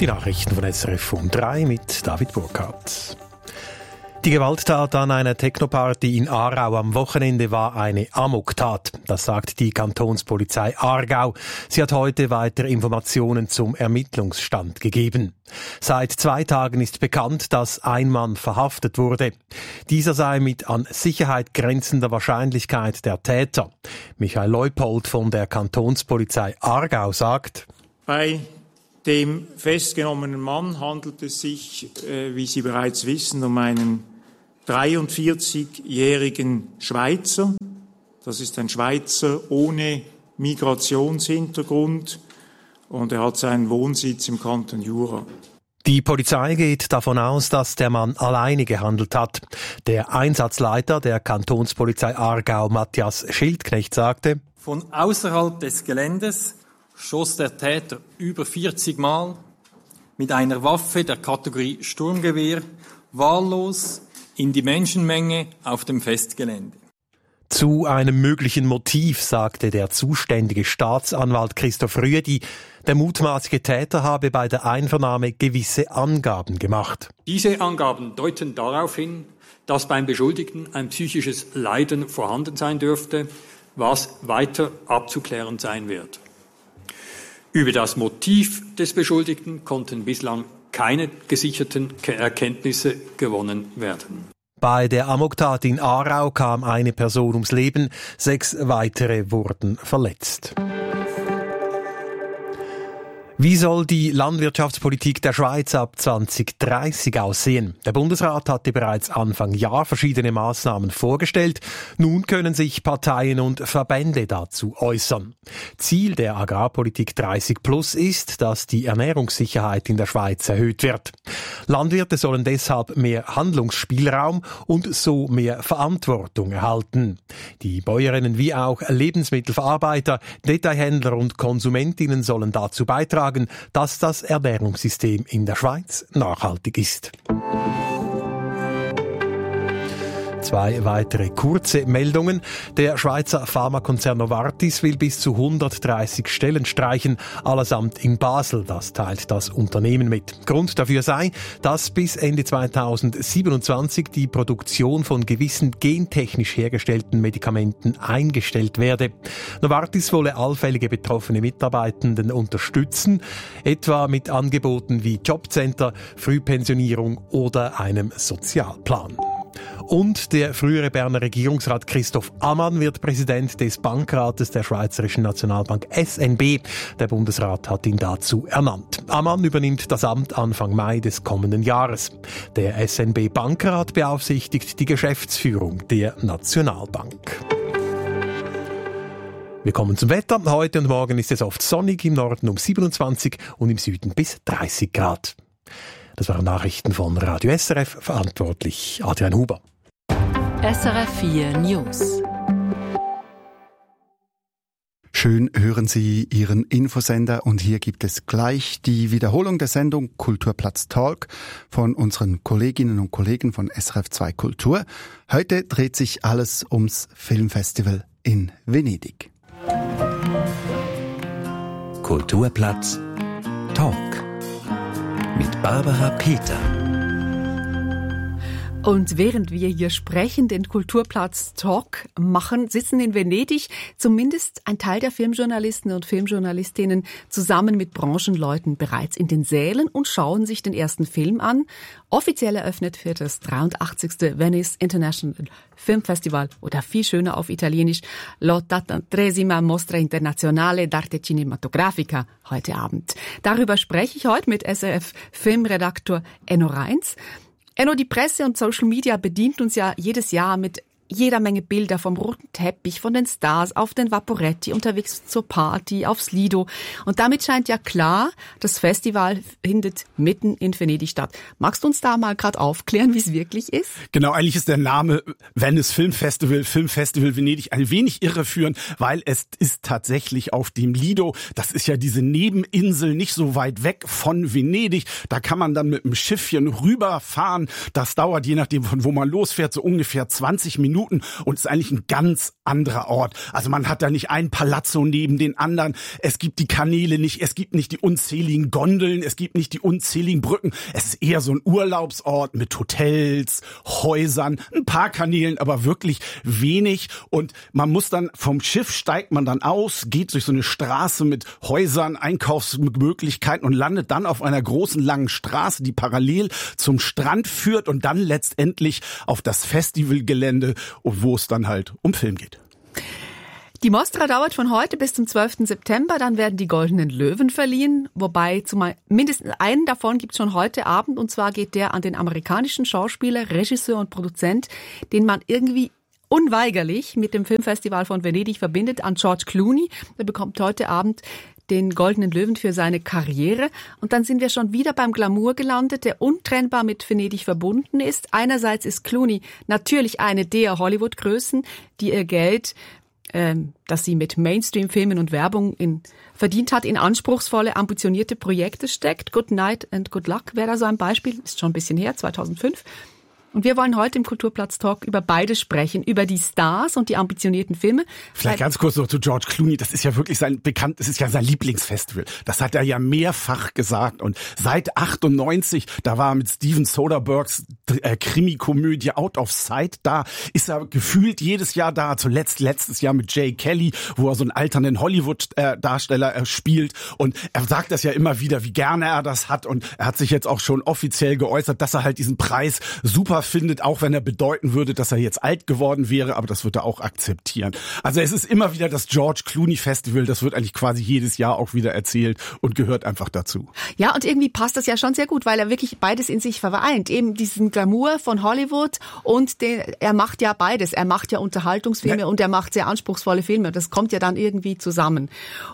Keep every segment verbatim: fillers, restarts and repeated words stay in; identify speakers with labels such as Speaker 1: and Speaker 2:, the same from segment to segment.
Speaker 1: Die Nachrichten von S R F um drei mit David Burkhardt. Die Gewalttat an einer Technoparty in Aarau am Wochenende war eine Amoktat. Das sagt die Kantonspolizei Aargau. Sie hat heute weitere Informationen zum Ermittlungsstand gegeben. Seit zwei Tagen ist bekannt, dass ein Mann verhaftet wurde. Dieser sei mit an Sicherheit grenzender Wahrscheinlichkeit der Täter. Michael Leupold von der Kantonspolizei Aargau sagt:
Speaker 2: Bei dem festgenommenen Mann handelt es sich, äh, wie Sie bereits wissen, um einen dreiundvierzigjährigen Schweizer. Das ist ein Schweizer ohne Migrationshintergrund und er hat seinen Wohnsitz im Kanton Jura.
Speaker 1: Die Polizei geht davon aus, dass der Mann alleine gehandelt hat. Der Einsatzleiter der Kantonspolizei Aargau, Matthias Schildknecht, sagte:
Speaker 3: Von außerhalb des Geländes schoss der Täter über vierzig Mal mit einer Waffe der Kategorie Sturmgewehr wahllos in die Menschenmenge auf dem Festgelände.
Speaker 1: Zu einem möglichen Motiv sagte der zuständige Staatsanwalt Christoph Rüedi, der mutmaßliche Täter habe bei der Einvernahme gewisse Angaben gemacht.
Speaker 4: Diese Angaben deuten darauf hin, dass beim Beschuldigten ein psychisches Leiden vorhanden sein dürfte, was weiter abzuklären sein wird. Über das Motiv des Beschuldigten konnten bislang keine gesicherten Erkenntnisse gewonnen werden.
Speaker 1: Bei der Amoktat in Aarau kam eine Person ums Leben, sechs weitere wurden verletzt. Wie soll die Landwirtschaftspolitik der Schweiz ab zwanzig dreißig aussehen? Der Bundesrat hatte bereits Anfang Jahr verschiedene Maßnahmen vorgestellt. Nun können sich Parteien und Verbände dazu äußern. Ziel der Agrarpolitik dreißig plus ist, dass die Ernährungssicherheit in der Schweiz erhöht wird. Landwirte sollen deshalb mehr Handlungsspielraum und so mehr Verantwortung erhalten. Die Bäuerinnen wie auch Lebensmittelverarbeiter, Detailhändler und Konsumentinnen sollen dazu beitragen, dass das Ernährungssystem in der Schweiz nachhaltig ist. Zwei weitere kurze Meldungen. Der Schweizer Pharmakonzern Novartis will bis zu hundertdreißig Stellen streichen, allesamt in Basel. Das teilt das Unternehmen mit. Grund dafür sei, dass bis Ende zweitausendsiebenundzwanzig die Produktion von gewissen gentechnisch hergestellten Medikamenten eingestellt werde. Novartis wolle allfällige betroffene Mitarbeitenden unterstützen, etwa mit Angeboten wie Jobcenter, Frühpensionierung oder einem Sozialplan. Und der frühere Berner Regierungsrat Christoph Ammann wird Präsident des Bankrates der Schweizerischen Nationalbank S N B. Der Bundesrat hat ihn dazu ernannt. Ammann übernimmt das Amt Anfang Mai des kommenden Jahres. Der S N B-Bankrat beaufsichtigt die Geschäftsführung der Nationalbank. Wir kommen zum Wetter. Heute und morgen ist es oft sonnig, im Norden um siebenundzwanzig und im Süden bis dreißig Grad. Das waren Nachrichten von Radio S R F, verantwortlich Adrian Huber.
Speaker 5: S R F vier News.
Speaker 6: Schön hören Sie Ihren Infosender und hier gibt es gleich die Wiederholung der Sendung Kulturplatz Talk von unseren Kolleginnen und Kollegen von S R F zwei Kultur. Heute dreht sich alles ums Filmfestival in Venedig.
Speaker 7: Kulturplatz Talk mit Barbara Peter.
Speaker 8: Und während wir hier sprechen, den Kulturplatz Talk machen, sitzen in Venedig zumindest ein Teil der Filmjournalisten und Filmjournalistinnen zusammen mit Branchenleuten bereits in den Sälen und schauen sich den ersten Film an. Offiziell eröffnet wird das dreiundachtzigste Venice International Film Festival oder viel schöner auf Italienisch l'ottantatreesima Mostra Internazionale d'Arte Cinematografica heute Abend. Darüber spreche ich heute mit S R F Filmredaktor Enno Reins. Enno, die Presse und Social Media bedient uns ja jedes Jahr mit jeder Menge Bilder vom roten Teppich, von den Stars auf den Vaporetti, unterwegs zur Party, aufs Lido. Und damit scheint ja klar, das Festival findet mitten in Venedig statt. Magst du uns da mal gerade aufklären, wie es wirklich ist?
Speaker 9: Genau, eigentlich ist der Name Venice Film Festival, Filmfestival Venedig ein wenig irreführend, weil es ist tatsächlich auf dem Lido. Das ist ja diese Nebeninsel nicht so weit weg von Venedig. Da kann man dann mit einem Schiffchen rüberfahren. Das dauert, je nachdem von wo man losfährt, so ungefähr zwanzig Minuten. Minuten und ist eigentlich ein ganz anderer Ort. Also man hat da nicht ein Palazzo neben den anderen. Es gibt die Kanäle nicht, es gibt nicht die unzähligen Gondeln, es gibt nicht die unzähligen Brücken. Es ist eher so ein Urlaubsort mit Hotels, Häusern, ein paar Kanälen, aber wirklich wenig. Und man muss dann vom Schiff steigt man dann aus, geht durch so eine Straße mit Häusern, Einkaufsmöglichkeiten und landet dann auf einer großen langen Straße, die parallel zum Strand führt und dann letztendlich auf das Festivalgelände, wo es dann halt um Film geht.
Speaker 8: Die Mostra dauert von heute bis zum zwölften September, dann werden die Goldenen Löwen verliehen, wobei zumal mindestens einen davon gibt es schon heute Abend, und zwar geht der an den amerikanischen Schauspieler, Regisseur und Produzent, den man irgendwie unweigerlich mit dem Filmfestival von Venedig verbindet, an George Clooney. Der bekommt heute Abend den Goldenen Löwen für seine Karriere. Und dann sind wir schon wieder beim Glamour gelandet, der untrennbar mit Venedig verbunden ist. Einerseits ist Clooney natürlich eine der Hollywood-Größen, die ihr Geld, ähm, das sie mit Mainstream-Filmen und Werbung in, verdient hat, in anspruchsvolle, ambitionierte Projekte steckt. Good Night and Good Luck wäre da so ein Beispiel, ist schon ein bisschen her, zweitausendfünf. Und wir wollen heute im Kulturplatz-Talk über beide sprechen, über die Stars und die ambitionierten Filme.
Speaker 9: Vielleicht ganz kurz noch zu George Clooney. Das ist ja wirklich sein bekannt, das ist ja sein Lieblingsfestival. Das hat er ja mehrfach gesagt. Und seit achtundneunzig, da war er mit Steven Soderberghs äh, Krimi-Komödie Out of Sight da, ist er gefühlt jedes Jahr da. Zuletzt letztes Jahr mit Jay Kelly, wo er so einen alternden Hollywood-Darsteller äh, spielt. Und er sagt das ja immer wieder, wie gerne er das hat. Und er hat sich jetzt auch schon offiziell geäußert, dass er halt diesen Preis super findet, auch wenn er bedeuten würde, dass er jetzt alt geworden wäre, aber das wird er auch akzeptieren. Also es ist immer wieder das George Clooney Festival, das wird eigentlich quasi jedes Jahr auch wieder erzählt und gehört einfach dazu.
Speaker 8: Ja, und irgendwie passt das ja schon sehr gut, weil er wirklich beides in sich vereint. Eben diesen Glamour von Hollywood und den, er macht ja beides. Er macht ja Unterhaltungsfilme ja. und er macht sehr anspruchsvolle Filme. Das kommt ja dann irgendwie zusammen.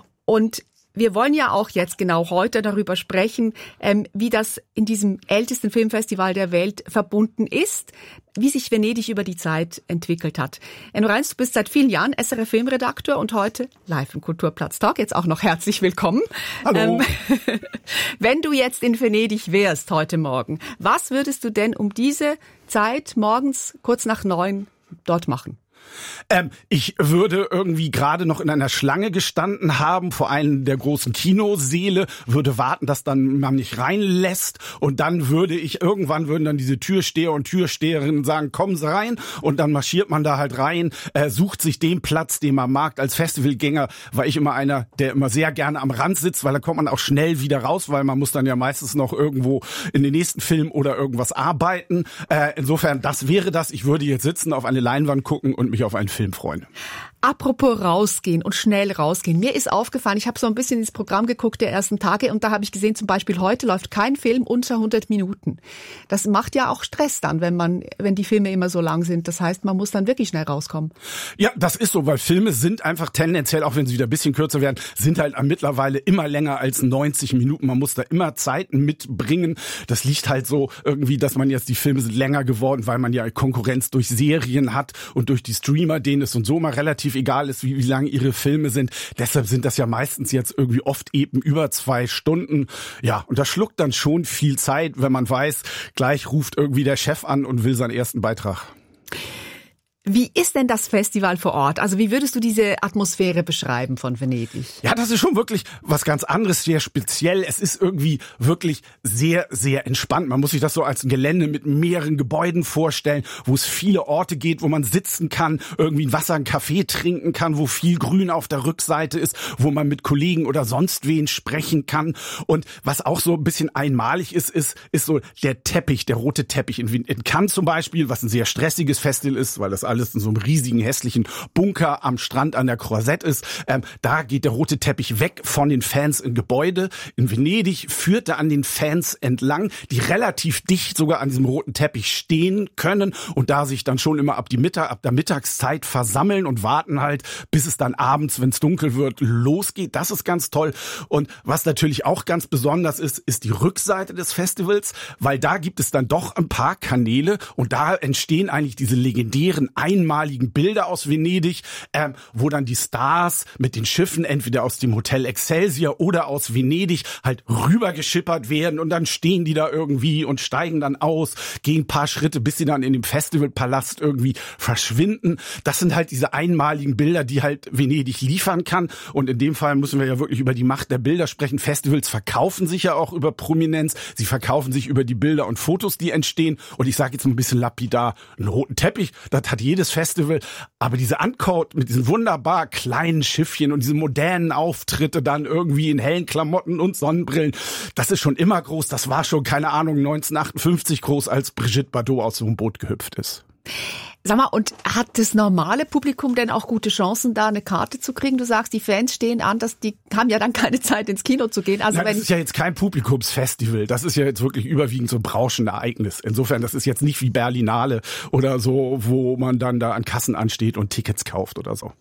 Speaker 8: Und wir wollen ja auch jetzt genau heute darüber sprechen, ähm, wie das in diesem ältesten Filmfestival der Welt verbunden ist, wie sich Venedig über die Zeit entwickelt hat. Enno Reins, du bist seit vielen Jahren S R F-Filmredakteur und heute live im Kulturplatz-Talk. Jetzt auch noch herzlich willkommen.
Speaker 9: Hallo.
Speaker 8: Ähm, wenn du jetzt in Venedig wärst heute Morgen, was würdest du denn um diese Zeit morgens kurz nach neun dort machen?
Speaker 9: Ähm, ich würde irgendwie gerade noch in einer Schlange gestanden haben vor einem der großen Kinosäle, würde warten, dass dann man mich reinlässt und dann würde ich, irgendwann würden dann diese Türsteher und Türsteherinnen sagen, kommen Sie rein und dann marschiert man da halt rein, äh, sucht sich den Platz, den man mag. Als Festivalgänger war ich immer einer, der immer sehr gerne am Rand sitzt, weil da kommt man auch schnell wieder raus, weil man muss dann ja meistens noch irgendwo in den nächsten Film oder irgendwas arbeiten. Äh, insofern, das wäre das. Ich würde jetzt sitzen, auf eine Leinwand gucken und mich auf einen Film freuen.
Speaker 8: Apropos rausgehen und schnell rausgehen. Mir ist aufgefallen, ich habe so ein bisschen ins Programm geguckt der ersten Tage und da habe ich gesehen, zum Beispiel heute läuft kein Film unter hundert Minuten. Das macht ja auch Stress dann, wenn man, wenn die Filme immer so lang sind. Das heißt, man muss dann wirklich schnell rauskommen.
Speaker 9: Ja, das ist so, weil Filme sind einfach tendenziell, auch wenn sie wieder ein bisschen kürzer werden, sind halt mittlerweile immer länger als neunzig Minuten. Man muss da immer Zeiten mitbringen. Das liegt halt so irgendwie, dass man jetzt, die Filme sind länger geworden, weil man ja Konkurrenz durch Serien hat und durch die Streamer, denen es und so mal relativ egal ist, wie, wie lang ihre Filme sind. Deshalb sind das ja meistens jetzt irgendwie oft eben über zwei Stunden. Ja, und das schluckt dann schon viel Zeit, wenn man weiß, gleich ruft irgendwie der Chef an und will seinen ersten Beitrag.
Speaker 8: Wie ist denn das Festival vor Ort? Also wie würdest du diese Atmosphäre beschreiben von Venedig?
Speaker 9: Ja, das ist schon wirklich was ganz anderes, sehr speziell. Es ist irgendwie wirklich sehr, sehr entspannt. Man muss sich das so als ein Gelände mit mehreren Gebäuden vorstellen, wo es viele Orte geht, wo man sitzen kann, irgendwie ein Wasser, einen Kaffee trinken kann, wo viel Grün auf der Rückseite ist, wo man mit Kollegen oder sonst wen sprechen kann. Und was auch so ein bisschen einmalig ist, ist, ist so der Teppich, der rote Teppich. In, in Cannes zum Beispiel, was ein sehr stressiges Festival ist, weil das alles in so einem riesigen, hässlichen Bunker am Strand an der Croisette ist. Ähm, da geht der rote Teppich weg von den Fans in Gebäude. In Venedig führt er an den Fans entlang, die relativ dicht sogar an diesem roten Teppich stehen können und da sich dann schon immer ab, die Mittag, ab der Mittagszeit versammeln und warten halt, bis es dann abends, wenn es dunkel wird, losgeht. Das ist ganz toll. Und was natürlich auch ganz besonders ist, ist die Rückseite des Festivals, weil da gibt es dann doch ein paar Kanäle und da entstehen eigentlich diese legendären einmaligen Bilder aus Venedig, ähm, wo dann die Stars mit den Schiffen entweder aus dem Hotel Excelsior oder aus Venedig halt rübergeschippert werden und dann stehen die da irgendwie und steigen dann aus, gehen ein paar Schritte, bis sie dann in dem Festivalpalast irgendwie verschwinden. Das sind halt diese einmaligen Bilder, die halt Venedig liefern kann. Und in dem Fall müssen wir ja wirklich über die Macht der Bilder sprechen. Festivals verkaufen sich ja auch über Prominenz. Sie verkaufen sich über die Bilder und Fotos, die entstehen. Und ich sage jetzt ein bisschen lapidar, einen roten Teppich, das hat jedes Festival. Aber diese Uncoat mit diesen wunderbar kleinen Schiffchen und diese modernen Auftritte dann irgendwie in hellen Klamotten und Sonnenbrillen, das ist schon immer groß. Das war schon, keine Ahnung, neunzehnhundertachtundfünfzig groß, als Brigitte Bardot aus so einem Boot gehüpft ist.
Speaker 8: Sag mal, und hat das normale Publikum denn auch gute Chancen, da eine Karte zu kriegen? Du sagst, die Fans stehen an, dass die haben ja dann keine Zeit, ins Kino zu gehen. Also
Speaker 9: Nein,
Speaker 8: wenn
Speaker 9: das ist ja jetzt kein Publikumsfestival. Das ist ja jetzt wirklich überwiegend so ein Branchenereignis. Insofern, das ist jetzt nicht wie Berlinale oder so, wo man dann da an Kassen ansteht und Tickets kauft oder so.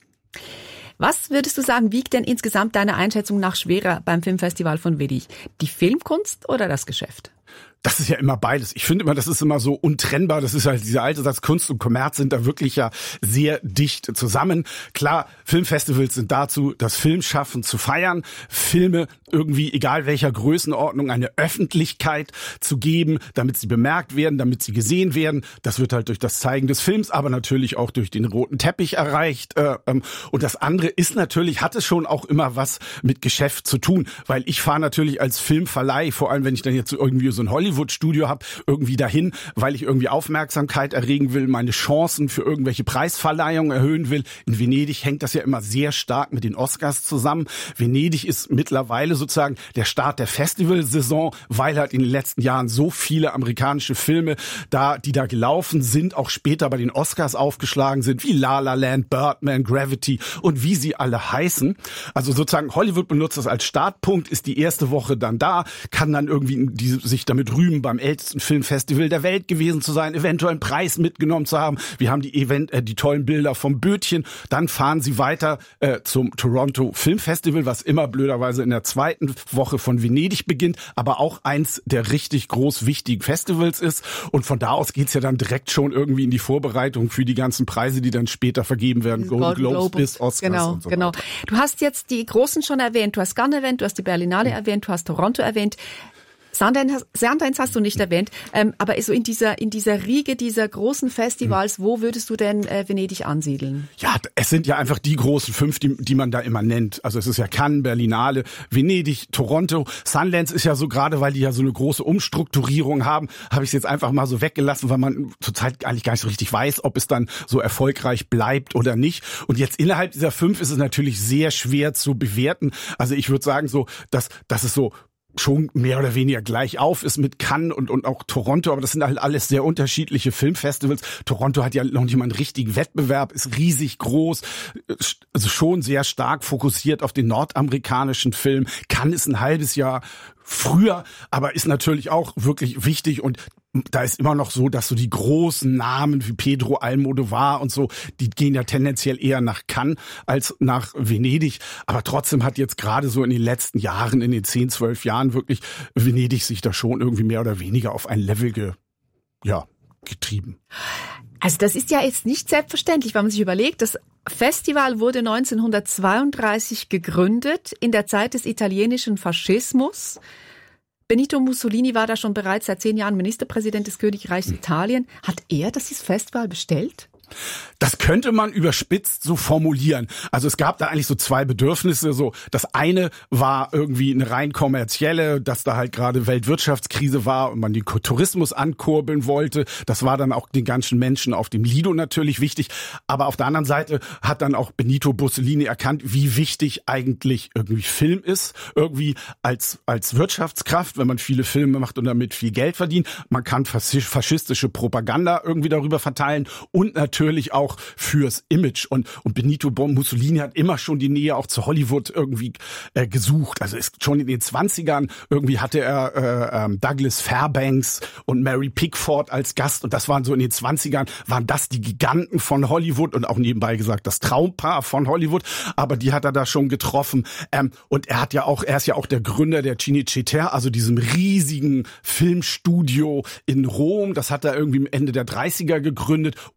Speaker 8: Was würdest du sagen, wiegt denn insgesamt deiner Einschätzung nach schwerer beim Filmfestival von Venedig? Die Filmkunst oder das Geschäft?
Speaker 9: Das ist ja immer beides. Ich finde immer, das ist immer so untrennbar. Das ist halt dieser alte Satz, Kunst und Kommerz sind da wirklich ja sehr dicht zusammen. Klar, Filmfestivals sind dazu, das Filmschaffen zu feiern, Filme irgendwie, egal welcher Größenordnung, eine Öffentlichkeit zu geben, damit sie bemerkt werden, damit sie gesehen werden. Das wird halt durch das Zeigen des Films, aber natürlich auch durch den roten Teppich erreicht. Und das andere ist natürlich, hat es schon auch immer was mit Geschäft zu tun, weil ich fahre natürlich als Filmverleih, vor allem wenn ich dann jetzt irgendwie so ein Hollywood-Studio habe, irgendwie dahin, weil ich irgendwie Aufmerksamkeit erregen will, meine Chancen für irgendwelche Preisverleihungen erhöhen will. In Venedig hängt das ja immer sehr stark mit den Oscars zusammen. Venedig ist mittlerweile sozusagen der Start der Festivalsaison, weil halt in den letzten Jahren so viele amerikanische Filme da, die da gelaufen sind, auch später bei den Oscars aufgeschlagen sind, wie La La Land, Birdman, Gravity und wie sie alle heißen. Also sozusagen Hollywood benutzt das als Startpunkt, ist die erste Woche dann da, kann dann irgendwie die, sich damit rühmen, beim ältesten Filmfestival der Welt gewesen zu sein, eventuell einen Preis mitgenommen zu haben. Wir haben die Event, äh, die tollen Bilder vom Bötchen. Dann fahren sie weiter äh, zum Toronto Film Festival, was immer blöderweise in der zweiten Woche von Venedig beginnt, aber auch eins der richtig groß wichtigen Festivals ist. Und von da aus geht's ja dann direkt schon irgendwie in die Vorbereitung für die ganzen Preise, die dann später vergeben werden. Golden Globes bis Oscars
Speaker 8: genau,
Speaker 9: und so
Speaker 8: genau.
Speaker 9: weiter.
Speaker 8: Du hast jetzt die Großen schon erwähnt. Du hast Cannes erwähnt, du hast die Berlinale erwähnt, du hast Toronto erwähnt. Sundance hast du nicht erwähnt, ähm, aber so in dieser in dieser Riege dieser großen Festivals, wo würdest du denn äh, Venedig ansiedeln?
Speaker 9: Ja, es sind ja einfach die großen fünf, die, die man da immer nennt. Also es ist ja Cannes, Berlinale, Venedig, Toronto. Sundance ist ja so, gerade weil die ja so eine große Umstrukturierung haben, habe ich es jetzt einfach mal so weggelassen, weil man zurzeit eigentlich gar nicht so richtig weiß, ob es dann so erfolgreich bleibt oder nicht. Und jetzt innerhalb dieser fünf ist es natürlich sehr schwer zu bewerten. Also ich würde sagen so, dass, dass es so schon mehr oder weniger gleich auf ist mit Cannes und, und auch Toronto, aber das sind halt alles sehr unterschiedliche Filmfestivals. Toronto hat ja noch nicht mal einen richtigen Wettbewerb, ist riesig groß, also schon sehr stark fokussiert auf den nordamerikanischen Film. Cannes ist ein halbes Jahr früher, aber ist natürlich auch wirklich wichtig und da ist immer noch so, dass so die großen Namen wie Pedro Almodovar und so, die gehen ja tendenziell eher nach Cannes als nach Venedig. Aber trotzdem hat jetzt gerade so in den letzten Jahren, in den zehn, zwölf Jahren wirklich Venedig sich da schon irgendwie mehr oder weniger auf ein Level ge, ja, getrieben.
Speaker 8: Also das ist ja jetzt nicht selbstverständlich, wenn man sich überlegt, das Festival wurde neunzehnhundertzweiunddreißig gegründet, in der Zeit des italienischen Faschismus. Benito Mussolini war da schon bereits seit zehn Jahren Ministerpräsident des Königreichs Italien. Hat er das Festival bestellt?
Speaker 9: Das könnte man überspitzt so formulieren. Also es gab da eigentlich so zwei Bedürfnisse. So das eine war irgendwie eine rein kommerzielle, dass da halt gerade Weltwirtschaftskrise war und man den Tourismus ankurbeln wollte. Das war dann auch den ganzen Menschen auf dem Lido natürlich wichtig. Aber auf der anderen Seite hat dann auch Benito Mussolini erkannt, wie wichtig eigentlich irgendwie Film ist. Irgendwie als als Wirtschaftskraft, wenn man viele Filme macht und damit viel Geld verdient. Man kann faschistische Propaganda irgendwie darüber verteilen und natürlich Natürlich auch fürs Image. Und, und Benito Mussolini hat immer schon die Nähe auch zu Hollywood irgendwie äh, gesucht. Also ist schon in den zwanzigern irgendwie hatte er äh, ähm, Douglas Fairbanks und Mary Pickford als Gast. Und das waren so in den zwanzigern, waren das die Giganten von Hollywood und auch nebenbei gesagt das Traumpaar von Hollywood. Aber die hat er da schon getroffen. Ähm, und er hat ja auch, er ist ja auch der Gründer der Cinecittà, also diesem riesigen Filmstudio in Rom. Das hat er irgendwie Ende der dreißiger gegründet, um halt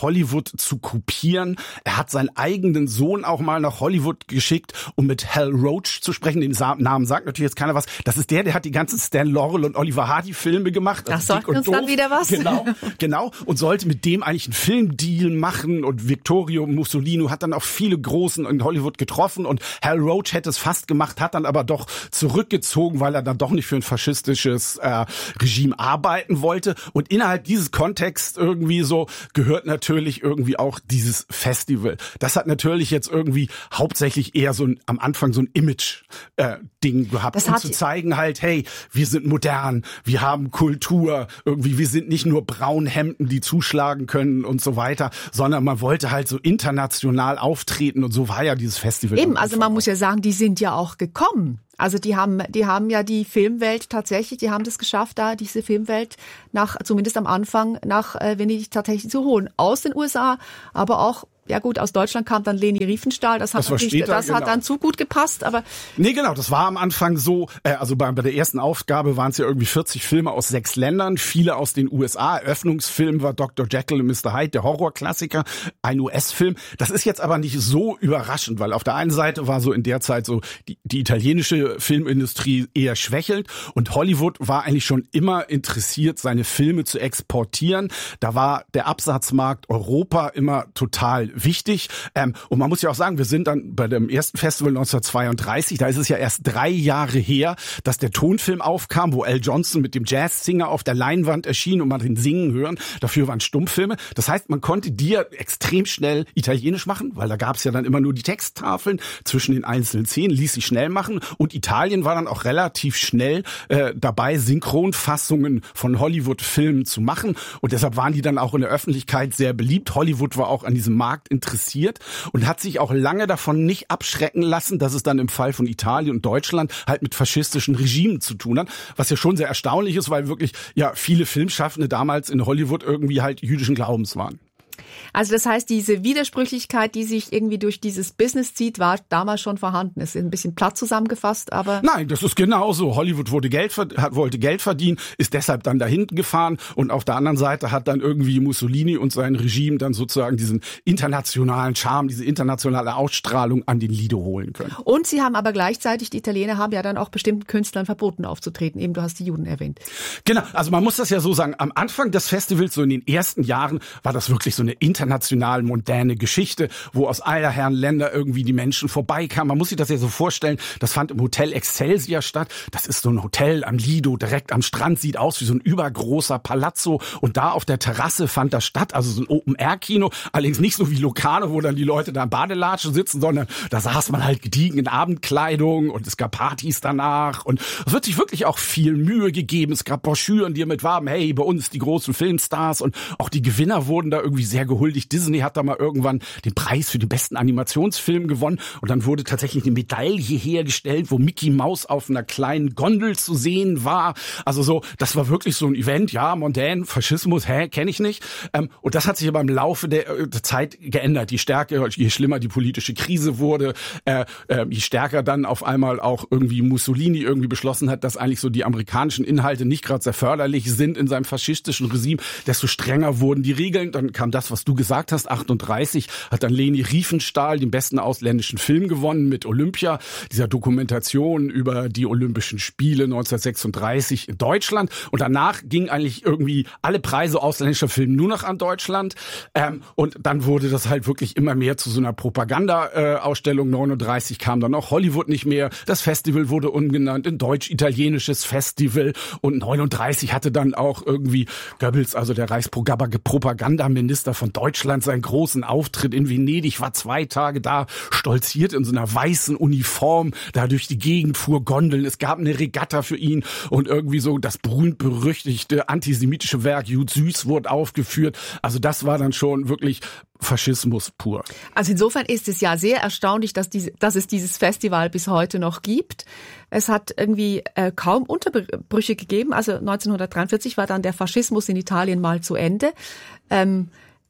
Speaker 9: Hollywood zu kopieren. Er hat seinen eigenen Sohn auch mal nach Hollywood geschickt, um mit Hal Roach zu sprechen. Den Namen sagt natürlich jetzt keiner was. Das ist der, der hat die ganzen Stan Laurel und Oliver Hardy Filme gemacht.
Speaker 8: Das sagt uns dann wieder was.
Speaker 9: Genau, genau. Und sollte mit dem eigentlich einen Filmdeal machen. Und Vittorio Mussolini hat dann auch viele Großen in Hollywood getroffen. Und Hal Roach hätte es fast gemacht, hat dann aber doch zurückgezogen, weil er dann doch nicht für ein faschistisches äh, Regime arbeiten wollte. Und innerhalb dieses Kontexts irgendwie so gehört natürlich irgendwie auch dieses Festival. Das hat natürlich jetzt irgendwie hauptsächlich eher so ein, am Anfang so ein Image-Ding äh, gehabt,
Speaker 8: das
Speaker 9: um zu zeigen halt, hey, wir sind modern, wir haben Kultur, irgendwie, wir sind nicht nur Braunhemden, die zuschlagen können und so weiter, sondern man wollte halt so international auftreten und so war ja dieses Festival.
Speaker 8: Eben, also man muss ja sagen, die sind ja auch gekommen. Also die haben, die haben ja die Filmwelt tatsächlich, die haben das geschafft, da diese Filmwelt nach, zumindest am Anfang, nach äh, Venedig tatsächlich zu holen. Aus den U S A, aber auch, ja gut, aus Deutschland kam dann Leni Riefenstahl, das hat
Speaker 9: das,
Speaker 8: natürlich,
Speaker 9: später,
Speaker 8: das
Speaker 9: genau.
Speaker 8: hat dann zu gut gepasst, aber...
Speaker 9: Nee, genau, das war am Anfang so, äh, also bei, bei der ersten Aufgabe waren es ja irgendwie vierzig Filme aus sechs Ländern, viele aus den U S A. Eröffnungsfilm war Doktor Jekyll und Mister Hyde, der Horrorklassiker, ein U S-Film. Das ist jetzt aber nicht so überraschend, weil auf der einen Seite war so in der Zeit so die, die italienische Filmindustrie eher schwächelt und Hollywood war eigentlich schon immer interessiert, seine Filme zu exportieren. Da war der Absatzmarkt Europa immer total wichtig. Ähm, und man muss ja auch sagen, wir sind dann bei dem ersten Festival neunzehnhundertzweiunddreißig, da ist es ja erst drei Jahre her, dass der Tonfilm aufkam, wo Al Johnson mit dem Jazzsinger auf der Leinwand erschien und man den singen hören. Dafür waren Stummfilme. Das heißt, man konnte die ja extrem schnell italienisch machen, weil da gab es ja dann immer nur die Texttafeln zwischen den einzelnen Szenen, ließ sich schnell machen. Und Italien war dann auch relativ schnell äh, dabei, Synchronfassungen von Hollywood-Filmen zu machen. Und deshalb waren die dann auch in der Öffentlichkeit sehr beliebt. Hollywood war auch an diesem Markt interessiert und hat sich auch lange davon nicht abschrecken lassen, dass es dann im Fall von Italien und Deutschland halt mit faschistischen Regimen zu tun hat, was ja schon sehr erstaunlich ist, weil wirklich ja viele Filmschaffende damals in Hollywood irgendwie halt jüdischen Glaubens waren.
Speaker 8: Also das heißt, diese Widersprüchlichkeit, die sich irgendwie durch dieses Business zieht, war damals schon vorhanden. Es ist ein bisschen platt zusammengefasst, aber...
Speaker 9: Nein, das ist genauso. Hollywood wurde Geld, hat, wollte Geld verdienen, ist deshalb dann dahin gefahren und auf der anderen Seite hat dann irgendwie Mussolini und sein Regime dann sozusagen diesen internationalen Charme, diese internationale Ausstrahlung an den Lido holen können.
Speaker 8: Und sie haben aber gleichzeitig, die Italiener haben ja dann auch bestimmten Künstlern verboten aufzutreten. Eben, du hast die Juden erwähnt.
Speaker 9: Genau, also man muss das ja so sagen, am Anfang des Festivals, so in den ersten Jahren, war das wirklich so eine international moderne Geschichte, wo aus aller Herren Länder irgendwie die Menschen vorbeikamen. Man muss sich das ja so vorstellen, das fand im Hotel Excelsior statt. Das ist so ein Hotel am Lido, direkt am Strand, sieht aus wie so ein übergroßer Palazzo. Und da auf der Terrasse fand das statt, also so ein Open-Air-Kino. Allerdings nicht so wie Locarno, wo dann die Leute da in Badelatschen sitzen, sondern da saß man halt gediegen in Abendkleidung und es gab Partys danach. Und es wird sich wirklich auch viel Mühe gegeben. Es gab Broschüren, die damit warben, hey, bei uns die großen Filmstars. Und auch die Gewinner wurden da irgendwie sehr gehuldigt. Disney hat da mal irgendwann den Preis für den besten Animationsfilm gewonnen und dann wurde tatsächlich eine Medaille hergestellt, wo Mickey Mouse auf einer kleinen Gondel zu sehen war. Also so, das war wirklich so ein Event, ja, mondän, Faschismus, hä, kenne ich nicht. Ähm, und das hat sich aber im Laufe der, der Zeit geändert. Je stärker, je schlimmer die politische Krise wurde, äh, äh, je stärker dann auf einmal auch irgendwie Mussolini irgendwie beschlossen hat, dass eigentlich so die amerikanischen Inhalte nicht gerade sehr förderlich sind in seinem faschistischen Regime, desto strenger wurden die Regeln. Dann kam das, was du gesagt hast, achtunddreißig hat dann Leni Riefenstahl den besten ausländischen Film gewonnen mit Olympia, dieser Dokumentation über die Olympischen Spiele neunzehnhundertsechsunddreißig in Deutschland. Und danach gingen eigentlich irgendwie alle Preise ausländischer Filme nur noch an Deutschland. Ähm, und dann wurde das halt wirklich immer mehr zu so einer Propaganda-Ausstellung. neununddreißig kam dann auch Hollywood nicht mehr. Das Festival wurde umgenannt in Deutsch-Italienisches Festival. Und neununddreißig hatte dann auch irgendwie Goebbels, also der Reichspropagandaminister von Deutschland, seinen großen Auftritt in Venedig, war zwei Tage da, stolziert in so einer weißen Uniform, da durch die Gegend fuhr Gondeln. Es gab eine Regatta für ihn und irgendwie so das berühmt-berüchtigte antisemitische Werk Jud Süß wurde aufgeführt. Also das war dann schon wirklich Faschismus pur.
Speaker 8: Also insofern ist es ja sehr erstaunlich, dass, diese, dass es dieses Festival bis heute noch gibt. Es hat irgendwie äh, kaum Unterbrüche gegeben. Also neunzehnhundertdreiundvierzig war dann der Faschismus in Italien mal zu Ende. Ähm,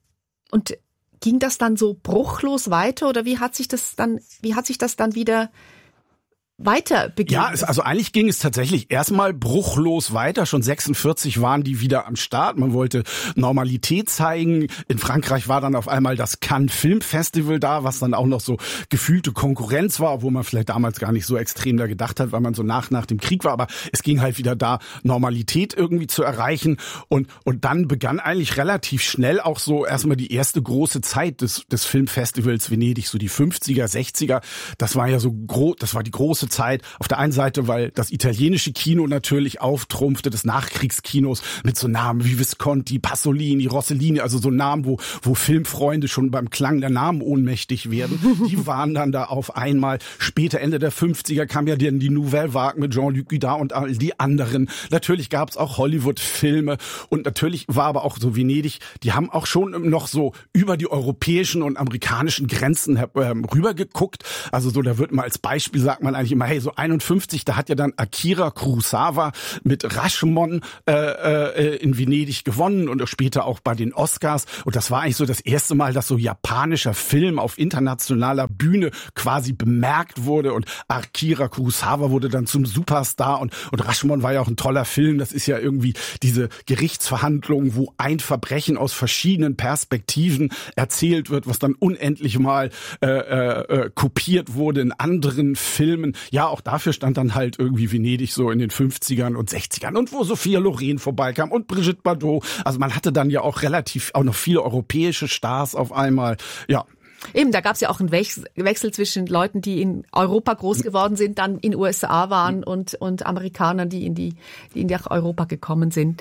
Speaker 8: und ging das dann so bruchlos weiter oder wie hat sich das dann, wie hat sich das dann wieder weiter begeben.
Speaker 9: Ja, es, also eigentlich ging es tatsächlich erstmal bruchlos weiter. Schon sechsundvierzig waren die wieder am Start. Man wollte Normalität zeigen. In Frankreich war dann auf einmal das Cannes Film Festival da, was dann auch noch so gefühlte Konkurrenz war, obwohl man vielleicht damals gar nicht so extrem da gedacht hat, weil man so nach nach dem Krieg war. Aber es ging halt wieder da, Normalität irgendwie zu erreichen. Und und dann begann eigentlich relativ schnell auch so erstmal die erste große Zeit des des Filmfestivals Venedig, so die fünfziger, sechziger. Das war ja so groß, das war die große Zeit. Auf der einen Seite, weil das italienische Kino natürlich auftrumpfte, des Nachkriegskinos mit so Namen wie Visconti, Pasolini, Rossellini, also so Namen, wo wo Filmfreunde schon beim Klang der Namen ohnmächtig werden. Die waren dann da auf einmal. Später, Ende der fünfziger, kam ja dann die Nouvelle Vague mit Jean-Luc Godard und all die anderen. Natürlich gab es auch Hollywood-Filme und natürlich war aber auch so Venedig, die haben auch schon noch so über die europäischen und amerikanischen Grenzen äh, rübergeguckt. Also so, da wird mal als Beispiel, sagt man eigentlich immer, hey, so einundfünfzig, da hat ja dann Akira Kurosawa mit Rashomon äh, äh, in Venedig gewonnen und später auch bei den Oscars. Und das war eigentlich so das erste Mal, dass so japanischer Film auf internationaler Bühne quasi bemerkt wurde. Und Akira Kurosawa wurde dann zum Superstar. Und, und Rashomon war ja auch ein toller Film. Das ist ja irgendwie diese Gerichtsverhandlung, wo ein Verbrechen aus verschiedenen Perspektiven erzählt wird, was dann unendlich mal äh, äh, kopiert wurde in anderen Filmen. Ja, auch dafür stand dann halt irgendwie Venedig so in den fünfzigern und sechzigern und wo Sophia Loren vorbeikam und Brigitte Bardot. Also man hatte dann ja auch relativ auch noch viele europäische Stars auf einmal. Ja.
Speaker 8: Eben, da gab es ja auch einen Wechsel zwischen Leuten, die in Europa groß geworden sind, dann in U S A waren und und Amerikanern, die in die die in nach Europa gekommen sind.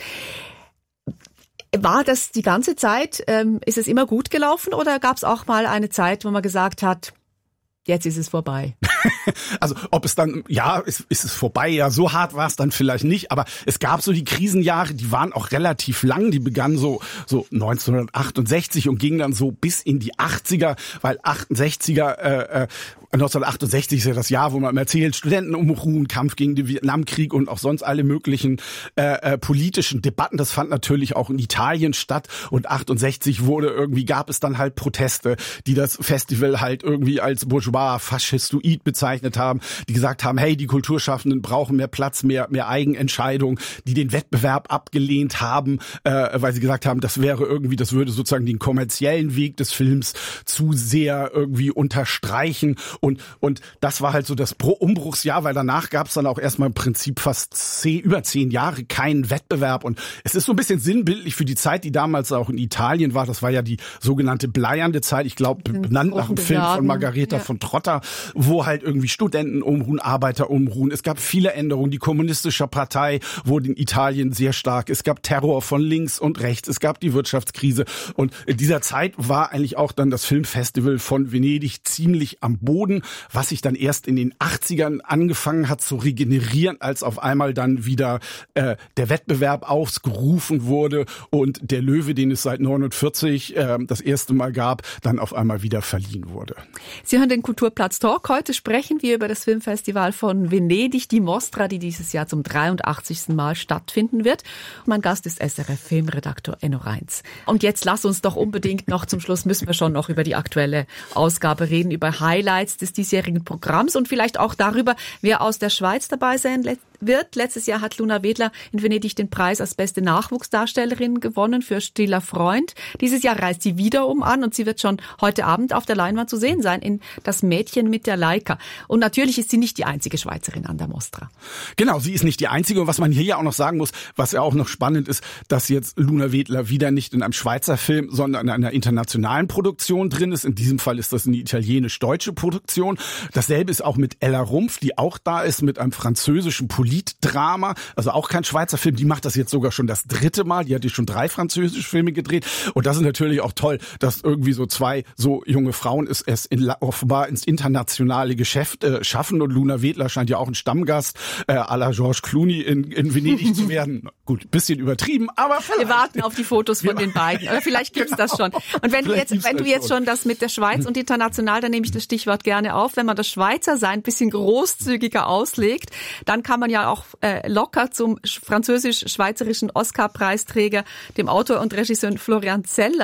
Speaker 8: War das die ganze Zeit? Ähm, ist es immer gut gelaufen oder gab es auch mal eine Zeit, wo man gesagt hat, jetzt ist es vorbei?
Speaker 9: Also ob es dann, ja, ist, ist es vorbei, ja, so hart war es dann vielleicht nicht, aber es gab so die Krisenjahre, die waren auch relativ lang, die begannen so so neunzehnhundertachtundsechzig und gingen dann so bis in die achtziger, weil achtundsechziger, äh, neunzehnhundertachtundsechzig ist ja das Jahr, wo man erzählt, Studentenunruhen, Kampf gegen den Vietnamkrieg und auch sonst alle möglichen äh, äh, politischen Debatten, das fand natürlich auch in Italien statt und achtundsechzig wurde irgendwie, gab es dann halt Proteste, die das Festival halt irgendwie als bourgeois, faschistoid bezeichnet haben, die gesagt haben, hey, die Kulturschaffenden brauchen mehr Platz, mehr mehr Eigenentscheidung, die den Wettbewerb abgelehnt haben, äh, weil sie gesagt haben, das wäre irgendwie, das würde sozusagen den kommerziellen Weg des Films zu sehr irgendwie unterstreichen und und das war halt so das Umbruchsjahr, weil danach gab es dann auch erstmal im Prinzip fast zehn, über zehn Jahre keinen Wettbewerb und es ist so ein bisschen sinnbildlich für die Zeit, die damals auch in Italien war, das war ja die sogenannte bleiernde Zeit, ich glaube benannt nach dem Film von Margareta ja. von Trotta, wo halt irgendwie Studenten umruhen, Arbeiter umruhen. Es gab viele Änderungen. Die kommunistische Partei wurde in Italien sehr stark. Es gab Terror von links und rechts. Es gab die Wirtschaftskrise. Und in dieser Zeit war eigentlich auch dann das Filmfestival von Venedig ziemlich am Boden, was sich dann erst in den achtzigern angefangen hat zu regenerieren, als auf einmal dann wieder äh, der Wettbewerb ausgerufen wurde und der Löwe, den es seit neunundvierzig äh, das erste Mal gab, dann auf einmal wieder verliehen wurde.
Speaker 8: Sie hören den Kulturplatz Talk. Heute sprechen wir über das Filmfestival von Venedig, die Mostra, die dieses Jahr zum dreiundachtzigsten Mal stattfinden wird. Mein Gast ist S R F-Filmredaktor Enno Reins. Und jetzt lass uns doch unbedingt noch zum Schluss, müssen wir schon noch über die aktuelle Ausgabe reden, über Highlights des diesjährigen Programms und vielleicht auch darüber, wer aus der Schweiz dabei sein wird. Letztes Jahr hat Luna Wedler in Venedig den Preis als beste Nachwuchsdarstellerin gewonnen für Stiller Freund. Dieses Jahr reist sie wiederum an und sie wird schon heute Abend auf der Leinwand zu sehen sein in Das Mädchen mit der Leica. Und natürlich ist sie nicht die einzige Schweizerin an der Mostra.
Speaker 9: Genau, sie ist nicht die einzige. Und was man hier ja auch noch sagen muss, was ja auch noch spannend ist, dass jetzt Luna Wedler wieder nicht in einem Schweizer Film, sondern in einer internationalen Produktion drin ist. In diesem Fall ist das eine italienisch-deutsche Produktion. Dasselbe ist auch mit Ella Rumpf, die auch da ist, mit einem französischen Politdrama. Also auch kein Schweizer Film. Die macht das jetzt sogar schon das dritte Mal. Die hat jetzt schon drei französische Filme gedreht. Und das ist natürlich auch toll, dass irgendwie so zwei so junge Frauen es, es in, offenbar ins internationale Geschäft äh, schaffen. Und Luna Wedler scheint ja auch ein Stammgast äh, à la George Clooney in, in Venedig zu werden. Gut, bisschen übertrieben, aber vielleicht.
Speaker 8: Wir warten auf die Fotos von den beiden. Oder vielleicht gibt's genau. das schon. Und wenn du jetzt, wenn du jetzt schon das mit der Schweiz und international, dann nehme ich das Stichwort gerne auf. Wenn man das Schweizer Sein ein bisschen großzügiger auslegt, dann kann man ja auch äh, locker zum französisch-schweizerischen Oscar-Preisträger, dem Autor und Regisseur Florian Zeller,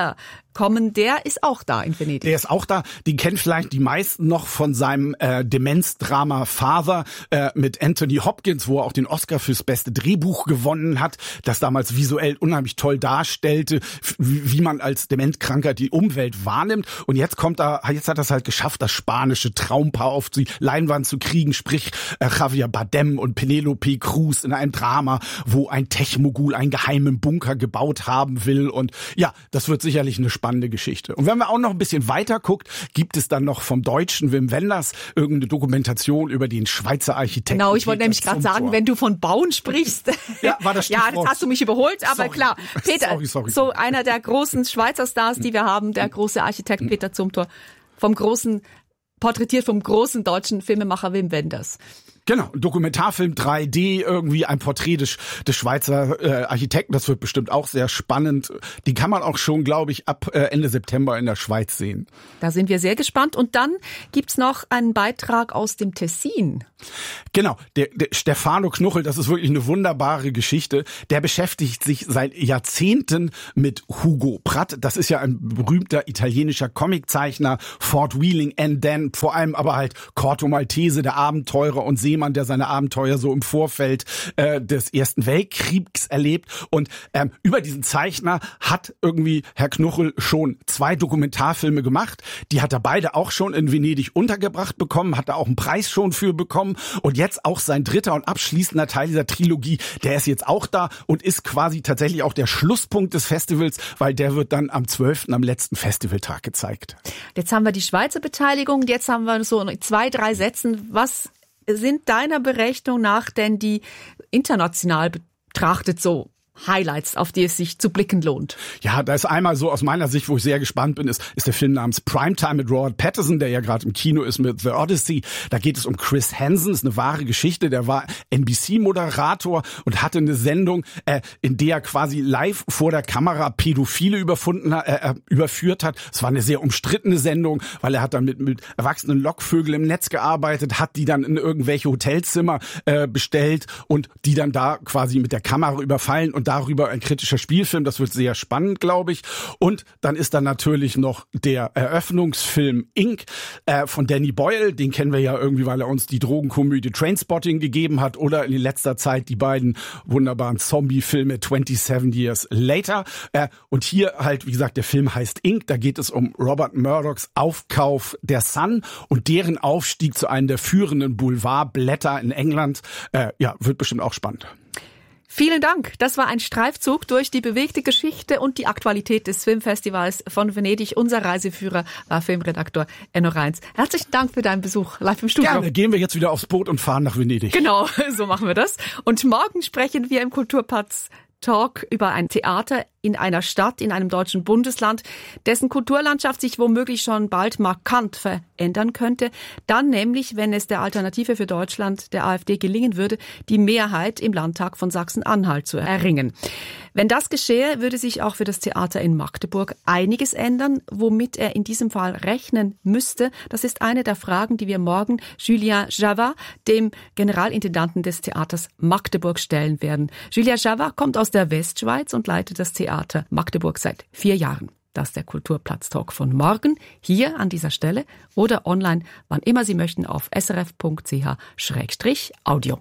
Speaker 8: kommen, der ist auch da in Venedig.
Speaker 9: Der ist auch da. Den kennen vielleicht die meisten noch von seinem äh, Demenzdrama Father äh, mit Anthony Hopkins, wo er auch den Oscar fürs beste Drehbuch gewonnen hat, das damals visuell unheimlich toll darstellte, wie, wie man als Dementkranker die Umwelt wahrnimmt. Und jetzt kommt er, jetzt hat er es halt geschafft, das spanische Traumpaar auf die Leinwand zu kriegen, sprich äh, Javier Bardem und Penelope Cruz in einem Drama, wo ein Tech-Mogul einen geheimen Bunker gebaut haben will. Und ja, das wird sicherlich eine spannende Geschichte. Und wenn man auch noch ein bisschen weiter guckt, gibt es dann noch vom deutschen Wim Wenders irgendeine Dokumentation über den Schweizer Architekten.
Speaker 8: Genau, ich wollte nämlich gerade sagen, wenn du von Bauen sprichst.
Speaker 9: Ja, war das
Speaker 8: Ja, jetzt hast du mich überholt, aber
Speaker 9: sorry.
Speaker 8: klar. Peter,
Speaker 9: sorry, sorry.
Speaker 8: so einer der großen Schweizer Stars, die wir haben, der große Architekt Peter Zumthor, vom großen, porträtiert vom großen deutschen Filmemacher Wim Wenders.
Speaker 9: Genau, ein Dokumentarfilm drei D, irgendwie ein Porträt des, des Schweizer äh, Architekten. Das wird bestimmt auch sehr spannend. Die kann man auch schon, glaube ich, ab äh, Ende September in der Schweiz sehen.
Speaker 8: Da sind wir sehr gespannt. Und dann gibt's noch einen Beitrag aus dem Tessin.
Speaker 9: Genau, der, der Stefano Knuchel, das ist wirklich eine wunderbare Geschichte. Der beschäftigt sich seit Jahrzehnten mit Hugo Pratt. Das ist ja ein berühmter italienischer Comiczeichner. Fort Wheeling and Dan, vor allem aber halt Corto Maltese, der Abenteurer und Seemann, der seine Abenteuer so im Vorfeld äh, des Ersten Weltkriegs erlebt. Und ähm, über diesen Zeichner hat irgendwie Herr Knuchel schon zwei Dokumentarfilme gemacht. Die hat er beide auch schon in Venedig untergebracht bekommen, hat er auch einen Preis schon für bekommen. Und jetzt auch sein dritter und abschließender Teil dieser Trilogie, der ist jetzt auch da und ist quasi tatsächlich auch der Schlusspunkt des Festivals, weil der wird dann am zwölften am letzten Festivaltag gezeigt.
Speaker 8: Jetzt haben wir die Schweizer Beteiligung, jetzt haben wir so zwei, drei Sätzen. Was sind deiner Berechnung nach denn die international betrachtet so Highlights, auf die es sich zu blicken lohnt?
Speaker 9: Ja, da ist einmal so aus meiner Sicht, wo ich sehr gespannt bin, ist, ist der Film namens Primetime mit Robert Pattinson, der ja gerade im Kino ist mit The Odyssey. Da geht es um Chris Hansen, ist eine wahre Geschichte. Der war N B C-Moderator und hatte eine Sendung, äh, in der er quasi live vor der Kamera Pädophile überfunden, äh, überführt hat. Es war eine sehr umstrittene Sendung, weil er hat dann mit, mit erwachsenen Lockvögeln im Netz gearbeitet, hat die dann in irgendwelche Hotelzimmer äh, bestellt und die dann da quasi mit der Kamera überfallen und darüber ein kritischer Spielfilm. Das wird sehr spannend, glaube ich. Und dann ist da natürlich noch der Eröffnungsfilm Ink äh, von Danny Boyle. Den kennen wir ja irgendwie, weil er uns die Drogenkomödie Trainspotting gegeben hat oder in letzter Zeit die beiden wunderbaren Zombie-Filme twenty-seven Years Later. Äh, und hier halt, wie gesagt, der Film heißt Ink. Da geht es um Robert Murdochs Aufkauf der Sun und deren Aufstieg zu einem der führenden Boulevardblätter in England. Äh, ja, wird bestimmt auch spannend.
Speaker 8: Vielen Dank. Das war ein Streifzug durch die bewegte Geschichte und die Aktualität des Filmfestivals von Venedig. Unser Reiseführer war Filmredaktor Enno Reins. Herzlichen Dank für deinen Besuch live im Studio.
Speaker 9: Gerne, gehen wir jetzt wieder aufs Boot und fahren nach Venedig.
Speaker 8: Genau, so machen wir das. Und morgen sprechen wir im Kulturplatz Talk über ein Theater in einer Stadt, in einem deutschen Bundesland, dessen Kulturlandschaft sich womöglich schon bald markant verändern könnte. Dann nämlich, wenn es der Alternative für Deutschland, der AfD, gelingen würde, die Mehrheit im Landtag von Sachsen-Anhalt zu erringen. Wenn das geschehe, würde sich auch für das Theater in Magdeburg einiges ändern, womit er in diesem Fall rechnen müsste. Das ist eine der Fragen, die wir morgen Julien Javat, dem Generalintendanten des Theaters Magdeburg, stellen werden. Julien Javat kommt aus der Westschweiz und leitet das Theater Magdeburg seit vier Jahren. Das ist der Kulturplatz-Talk von morgen, hier an dieser Stelle oder online, wann immer Sie möchten, auf srf punkt c h schrägstrich audio.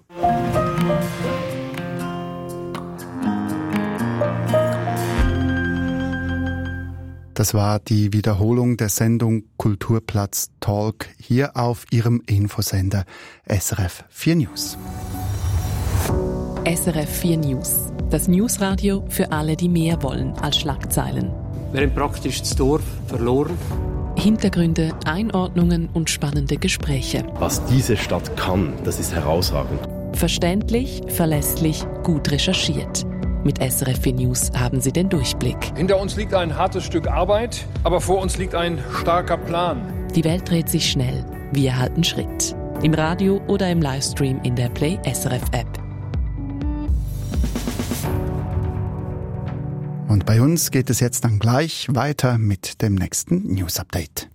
Speaker 6: Das war die Wiederholung der Sendung Kulturplatz Talk hier auf Ihrem Infosender S R F vier News.
Speaker 5: S R F vier News. Das Newsradio für alle, die mehr wollen als Schlagzeilen.
Speaker 10: Wir haben praktisch das Dorf verloren.
Speaker 5: Hintergründe, Einordnungen und spannende Gespräche.
Speaker 11: Was diese Stadt kann, das ist herausragend.
Speaker 5: Verständlich, verlässlich, gut recherchiert. Mit S R F vier News haben Sie den Durchblick.
Speaker 12: Hinter uns liegt ein hartes Stück Arbeit, aber vor uns liegt ein starker Plan.
Speaker 5: Die Welt dreht sich schnell. Wir halten Schritt. Im Radio oder im Livestream in der Play S R F App.
Speaker 6: Und bei uns geht es jetzt dann gleich weiter mit dem nächsten News Update.